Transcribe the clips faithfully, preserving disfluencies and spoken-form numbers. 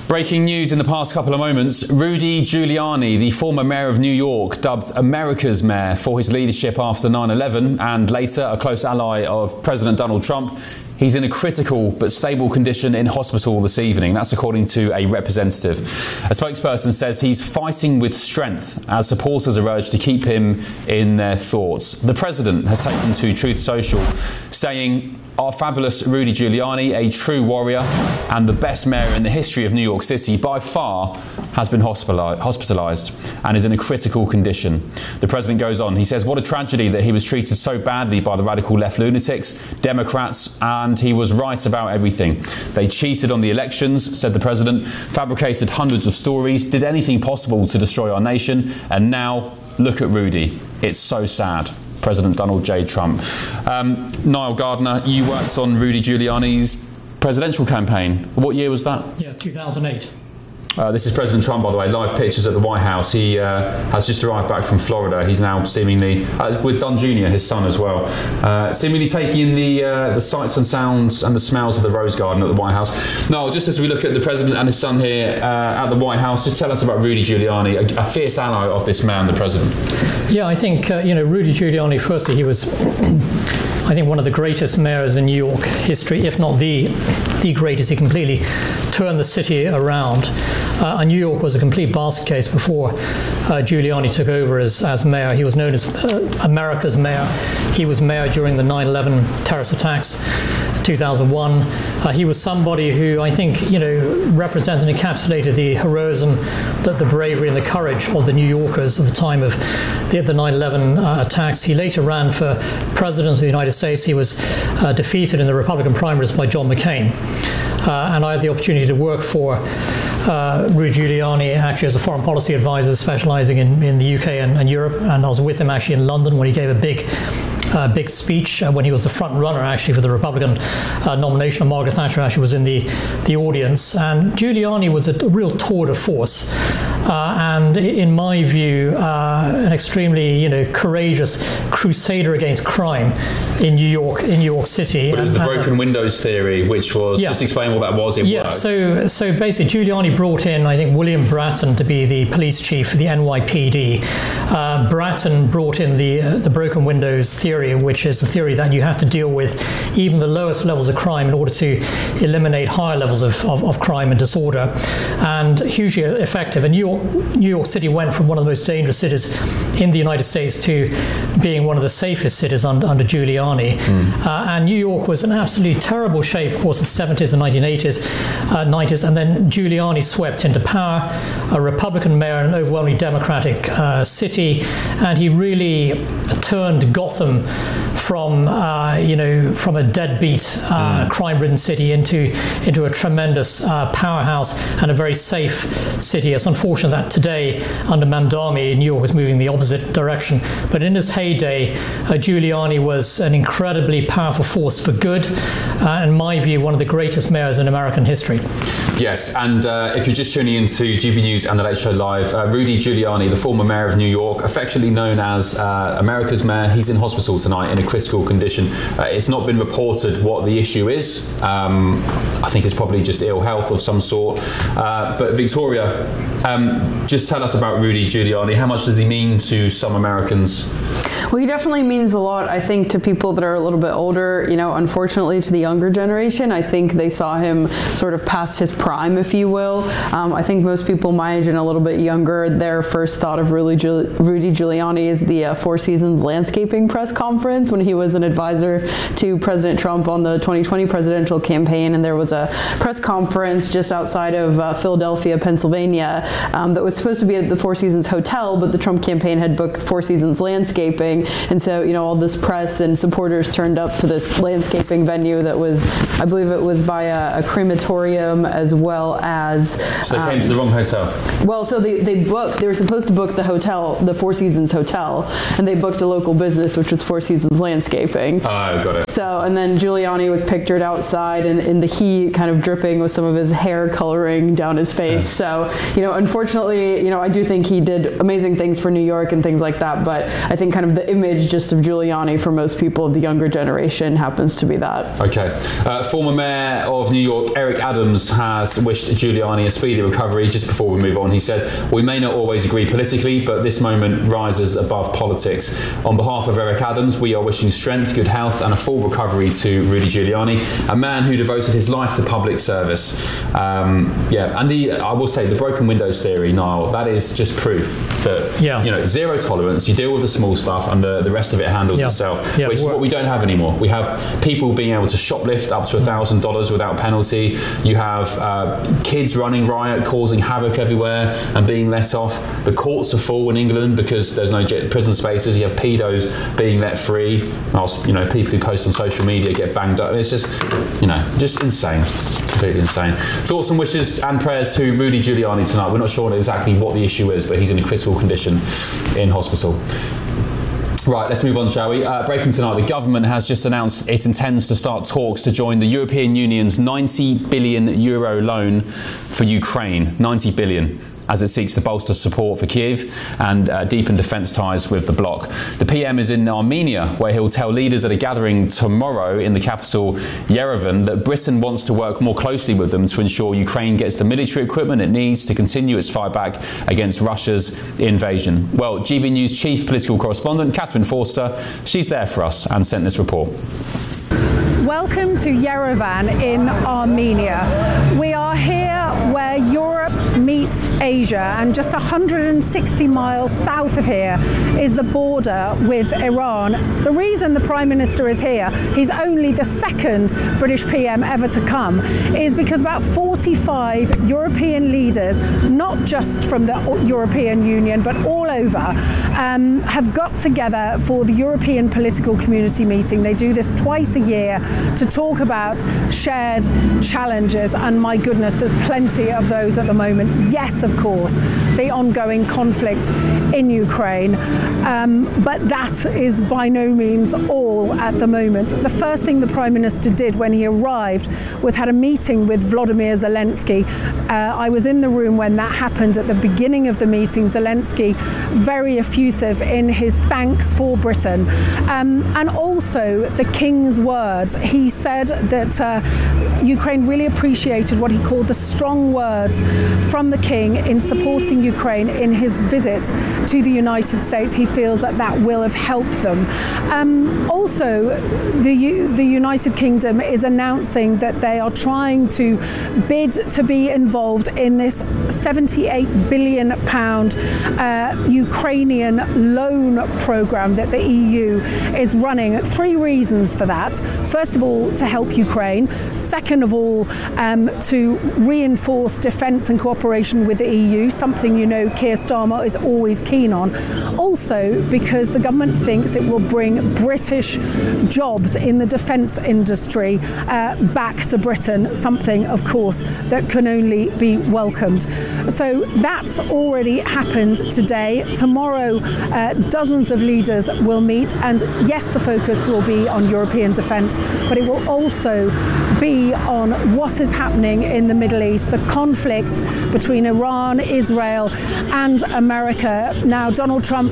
Breaking news in the past couple of moments. Rudy Giuliani, the former mayor of New York, dubbed America's mayor for his leadership after nine eleven and later a close ally of President Donald Trump. He's in a critical but stable condition in hospital this evening. That's according to a representative. A spokesperson says he's fighting with strength as supporters are urged to keep him in their thoughts. The president has taken to Truth Social, saying, "Our fabulous Rudy Giuliani, a true warrior and the best mayor in the history of New York City by far, has been hospitalized and is in a critical condition." The president goes on. He says, "What a tragedy that he was treated so badly by the radical left lunatics, Democrats, and he was right about everything. They cheated on the elections," said the president, "fabricated hundreds of stories, did anything possible to destroy our nation, and now look at Rudy. It's so sad." President Donald J. Trump. Um, Niall Gardner, you worked on Rudy Giuliani's presidential campaign. What year was that? Yeah, two thousand eight. Uh, this is President Trump, by the way, live pictures at the White House. He uh, has just arrived back from Florida. He's now seemingly, uh, with Don Junior, his son as well, uh, seemingly taking in the uh, the sights and sounds and the smells of the Rose Garden at the White House. Noel, just as we look at the President and his son here uh, at the White House, just tell us about Rudy Giuliani, a, a fierce ally of this man, the President. Yeah, I think, uh, you know, Rudy Giuliani, firstly, he was... I think one of the greatest mayors in New York history, if not the the greatest. He completely turned the city around. Uh, and New York was a complete basket case before uh, Giuliani took over as, as mayor. He was known as uh, America's mayor. He was mayor during the nine eleven terrorist attacks, two thousand one. Uh, he was somebody who I think, you know, represented and encapsulated the heroism, the, the bravery and the courage of the New Yorkers at the time of the, the nine eleven uh, attacks. He later ran for president of the United States. He was uh, defeated in the Republican primaries by John McCain. Uh, and I had the opportunity to work for uh, Rudy Giuliani actually as a foreign policy advisor specializing in, in the U K and, and Europe. And I was with him actually in London when he gave a big Uh, big speech uh, when he was the front runner actually for the Republican uh, nomination, and Margaret Thatcher actually was in the, the audience. And Giuliani was a, a real tour de force. Uh, and in my view, uh, an extremely, you know, courageous crusader against crime in New York, in New York City. But it was and, the broken uh, windows theory, which was, yeah. just explain what that was. It yeah, worked. so so basically Giuliani brought in, I think, William Bratton to be the police chief for the N Y P D. Uh, Bratton brought in the uh, the broken windows theory, which is the theory that you have to deal with even the lowest levels of crime in order to eliminate higher levels of, of, of crime and disorder, and hugely effective. And New York, New York City went from one of the most dangerous cities in the United States to being one of the safest cities under, under Giuliani. Mm. Uh, and New York was in absolutely terrible shape, of course, in the seventies and nineteen eighties, uh, nineties, and then Giuliani swept into power, a Republican mayor in an overwhelmingly Democratic uh, city, and he really turned Gotham from uh, you know from a deadbeat, uh, mm. crime-ridden city into into a tremendous uh, powerhouse and a very safe city. It's unfortunate that today, under Mamdani, New York is moving the opposite direction. But in his heyday, uh, Giuliani was an incredibly powerful force for good, uh, in my view, one of the greatest mayors in American history. Yes, and uh, if you're just tuning into G B News and The Late Show Live, uh, Rudy Giuliani, the former mayor of New York, affectionately known as uh, America's mayor, he's in hospital tonight in a critical condition. Uh, it's not been reported what the issue is. Um, I think it's probably just ill health of some sort. Uh, but Victoria, um, just tell us about Rudy Giuliani. How much does he mean to some Americans? Well, he definitely means a lot, I think, to people that are a little bit older. You know, unfortunately, to the younger generation, I think they saw him sort of past his prime, if you will. Um, I think most people my age and a little bit younger, their first thought of Rudy, Giul- Rudy Giuliani is the uh, Four Seasons landscaping press conference when he was an advisor to President Trump on the twenty twenty presidential campaign. And there was a press conference just outside of uh, Philadelphia, Pennsylvania, um, that was supposed to be at the Four Seasons Hotel, but the Trump campaign had booked Four Seasons landscaping. And so, you know, all this press and supporters turned up to this landscaping venue that was, I believe it was by a, a crematorium as well as... So they um, came to the wrong hotel? Well, so they, they booked, they were supposed to book the hotel, the Four Seasons Hotel, and they booked a local business, which was Four Seasons Landscaping. landscaping. Oh, got it. So, and then Giuliani was pictured outside in, in the heat, kind of dripping with some of his hair coloring down his face. Yeah. So, you know, unfortunately, you know, I do think he did amazing things for New York and things like that, but I think kind of the image just of Giuliani for most people of the younger generation happens to be that. Okay. Uh, former Mayor of New York, Eric Adams, has wished Giuliani a speedy recovery. Just before we move on, he said, "We may not always agree politically, but this moment rises above politics. On behalf of Eric Adams, we are wishing strength, good health and a full recovery to Rudy Giuliani, a man who devoted his life to public service." Um, yeah, and the I will say the broken windows theory, Niall, that is just proof that, yeah. you know, zero tolerance, you deal with the small stuff and the, the rest of it handles yeah. itself, yeah, which is what we don't have anymore. We have people being able to shoplift up to one thousand dollars without penalty. You have uh, kids running riot, causing havoc everywhere and being let off. The courts are full in England because there's no prison spaces. You have pedos being let free. Whilst, you know, people who post on social media get banged up. It's just, you know, just insane. Completely insane. Thoughts and wishes and prayers to Rudy Giuliani tonight. We're not sure exactly what the issue is, but he's in a critical condition in hospital. Right, let's move on, shall we? Uh, breaking tonight, the government has just announced it intends to start talks to join the European Union's ninety billion euro loan for Ukraine. ninety billion. As it seeks to bolster support for Kyiv and uh, deepen defence ties with the bloc. The P M is in Armenia, where he'll tell leaders at a gathering tomorrow in the capital, Yerevan, that Britain wants to work more closely with them to ensure Ukraine gets the military equipment it needs to continue its fight back against Russia's invasion. Well, G B News chief political correspondent Catherine Forster, she's there for us and sent this report. Welcome to Yerevan in Armenia. We are here where Europe meets Asia, and just one hundred sixty miles south of here is the border with Iran. The reason the Prime Minister is here, he's only the second British P M ever to come, is because about forty-five European leaders, not just from the European Union but all over, um, have got together for the European Political Community meeting. They do this twice a year to talk about shared challenges, and my goodness, there's plenty of those at the moment. Yes, of course, the ongoing conflict in Ukraine, um, but that is by no means all at the moment. The first thing the Prime Minister did when he arrived was had a meeting with Volodymyr Zelensky. Uh, I was in the room when that happened at the beginning of the meeting. Zelensky, very effusive in his thanks for Britain, um, and also the King's words. He said that uh, Ukraine really appreciated what he called the strong words from the King in supporting Ukraine in his visit to the United States. He feels that that will have helped them. Um, also, the, U- the United Kingdom is announcing that they are trying to bid to be involved in this seventy-eight billion pound uh, Ukrainian loan program that the E U is running. Three reasons for that. First of all, to help Ukraine. Second of all, um, to reinforce defence and cooperation with the E U, something you know Keir Starmer is always keen on. Also, because the government thinks it will bring British jobs in the defence industry uh, back to Britain, something, of course, that can only be welcomed. So that's already happened today. Tomorrow, uh, dozens of leaders will meet, and yes, the focus will be on European defence, but it will also be on what is happening in the Middle East, the conflict between Iran, Israel and America. Now, Donald Trump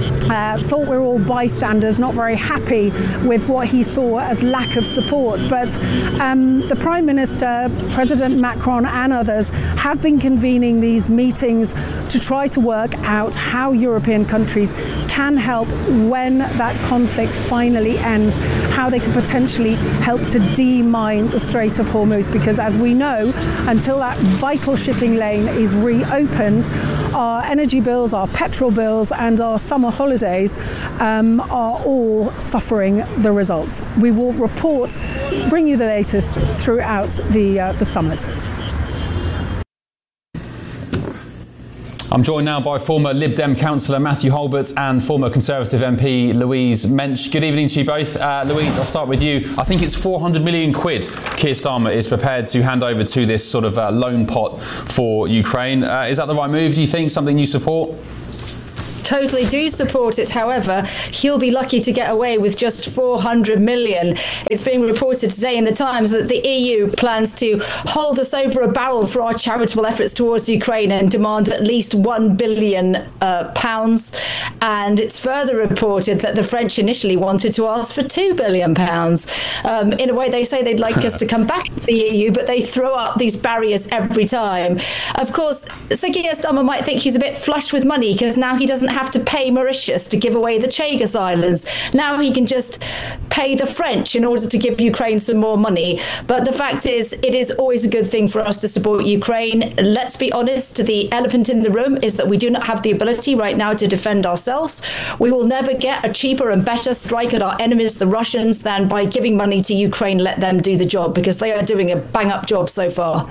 uh, thought we were all bystanders, not very happy with what he saw as lack of support. But um, the Prime Minister, President Macron and others have been convening these meetings to try to work out how European countries can help when that conflict finally ends, how they could potentially help to demine the Strait of Hormuz, because as we know, until that vital shipping lane is reopened, our energy bills, our petrol bills and our summer holidays um, are all suffering the results. We will report, bring you the latest throughout the, uh, the summit. I'm joined now by former Lib Dem councillor Matthew Holbert and former Conservative M P Louise Mensch. Good evening to you both. Uh, Louise, I'll start with you. I think it's four hundred million quid Keir Starmer is prepared to hand over to this sort of uh, loan pot for Ukraine. Uh, is that the right move, do you think? Something you support? totally do support it. However, he'll be lucky to get away with just four hundred million. It's being reported today in the Times that the E U plans to hold us over a barrel for our charitable efforts towards Ukraine and demand at least one billion uh, pounds. And it's further reported that the French initially wanted to ask for two billion pounds. Um, in a way, they say they'd like us to come back to the E U, but they throw up these barriers every time. Of course, Sir Keir Starmer might think he's a bit flush with money because now he doesn't have to pay Mauritius to give away the Chagos Islands. Now he can just pay the French in order to give Ukraine some more money. But the fact is, it is always a good thing for us to support Ukraine. Let's be honest, the elephant in the room is that we do not have the ability right now to defend ourselves. We will never get a cheaper and better strike at our enemies, the Russians, than by giving money to Ukraine, let them do the job, because they are doing a bang-up job so far.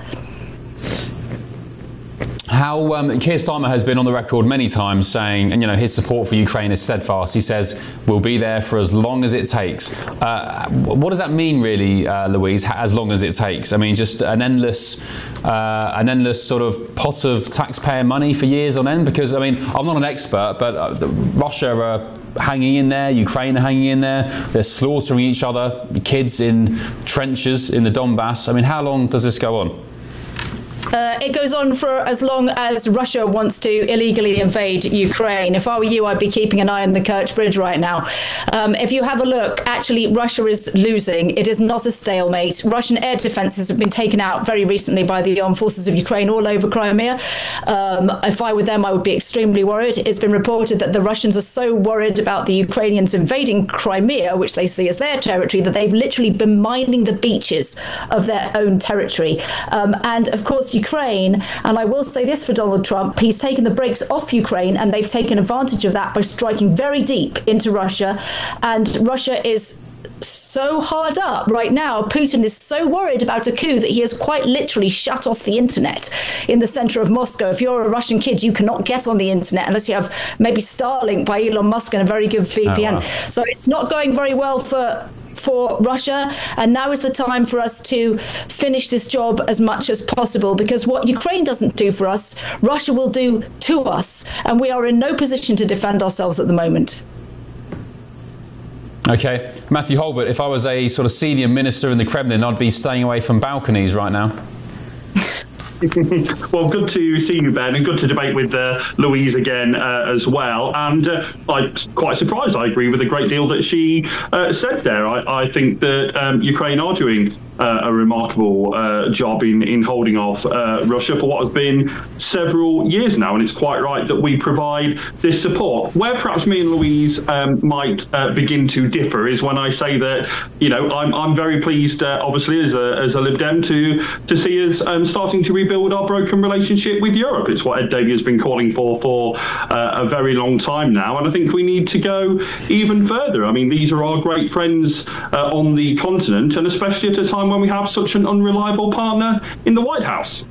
How um, Keir Starmer has been on the record many times saying, and you know, his support for Ukraine is steadfast. He says we'll be there for as long as it takes. Uh, what does that mean, really, uh, Louise? As long as it takes? I mean, just an endless, uh, an endless sort of pot of taxpayer money for years on end. Because I mean, I'm not an expert, but uh, Russia are hanging in there, Ukraine are hanging in there. They're slaughtering each other, kids in trenches in the Donbass. I mean, how long does this go on? Uh, it goes on for as long as Russia wants to illegally invade Ukraine. If I were you, I'd be keeping an eye on the Kerch Bridge right now. Um, if you have a look, actually, Russia is losing. It is not a stalemate. Russian air defences have been taken out very recently by the armed forces of Ukraine all over Crimea. Um, if I were them, I would be extremely worried. It's been reported that the Russians are so worried about the Ukrainians invading Crimea, which they see as their territory, that they've literally been mining the beaches of their own territory. Um, and of course, Ukraine, and I will say this for Donald Trump, he's taken the brakes off Ukraine, and they've taken advantage of that by striking very deep into Russia. And Russia is so hard up right now. Putin is so worried about a coup that he has quite literally shut off the internet in the center of Moscow. If you're a Russian kid, you cannot get on the internet unless you have maybe Starlink by Elon Musk and a very good V P N. Oh, wow. So it's not going very well for for Russia, and now is the time for us to finish this job as much as possible, because what Ukraine doesn't do for us, Russia will do to us, and we are in no position to defend ourselves at the moment. Okay, Matthew Holbert, if I was a sort of senior minister in the Kremlin, I'd be staying away from balconies right now. Well, good to see you, Ben, and good to debate with uh, Louise again uh, as well. And uh, I'm quite surprised. I agree with a great deal that she uh, said there. I, I think that um, Ukraine are doing uh, a remarkable uh, job in, in holding off uh, Russia for what has been several years now. And it's quite right that we provide this support. Where perhaps me and Louise um, might uh, begin to differ is when I say that, you know, I'm, I'm very pleased, uh, obviously, as a, as a Lib Dem, to, to see us um, starting to rebuild build our broken relationship with Europe. It's what Ed Davey has been calling for for uh, a very long time now, and I think we need to go even further. I mean, these are our great friends uh, on the continent, and especially at a time when we have such an unreliable partner in the White House.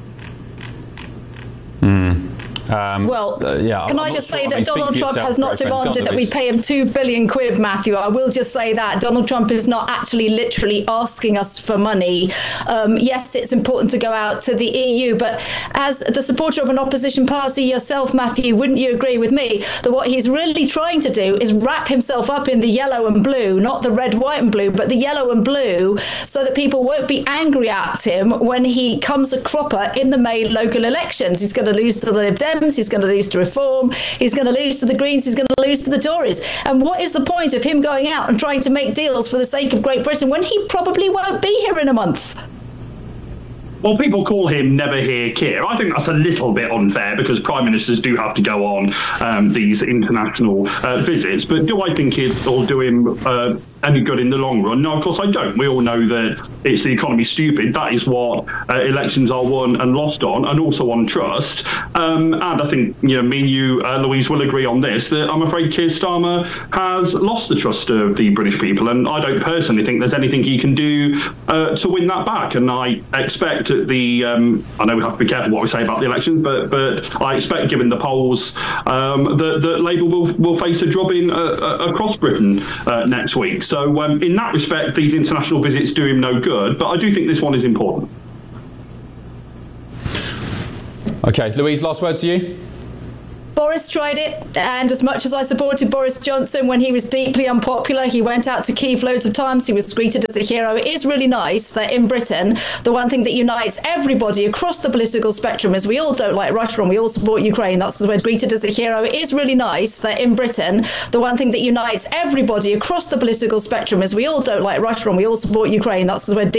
Mm. Um, well, uh, yeah, can I'm I just sure, say I that mean, Donald Trump yourself, has not demanded that we pay him two billion quid, Matthew. I will just say that Donald Trump is not actually literally asking us for money. Um, yes, it's important to go out to the E U, but as the supporter of an opposition party yourself, Matthew, wouldn't you agree with me that what he's really trying to do is wrap himself up in the yellow and blue, not the red, white and blue, but the yellow and blue, so that people won't be angry at him when he comes a cropper in the May local elections. He's going to lose to the Lib Dems, he's going to lose to Reform, he's going to lose to the Greens, he's going to lose to the Tories. And what is the point of him going out and trying to make deals for the sake of Great Britain when he probably won't be here in a month? Well, people call him Never Hear Keir. I think that's a little bit unfair because prime ministers do have to go on um, these international uh, visits. But do I think it'll do him uh, any good in the long run? No, of course I don't. We all know that it's the economy stupid. That is what uh, elections are won and lost on, and also on trust. Um, and I think, you know, me and you, uh, Louise, will agree on this, that I'm afraid Keir Starmer has lost the trust of the British people. And I don't personally think there's anything he can do uh, to win that back. And I expect the, um, I know we have to be careful what we say about the elections, but but I expect, given the polls, um, that, that Labour will, will face a drubbing uh, across Britain uh, next week. So um, in that respect, these international visits do him no good, but I do think this one is important. Okay, Louise, last word to you. Boris tried it, and as much as I supported Boris Johnson when he was deeply unpopular, he went out to Kyiv loads of times, he was greeted as a hero. It is really nice that in Britain, the one thing that unites everybody across the political spectrum is we all don't like Russia and we all support Ukraine. That's because we're greeted as a hero. It is really nice that in Britain, the one thing that unites everybody across the political spectrum is we all don't like Russia and we all support Ukraine. That's because we're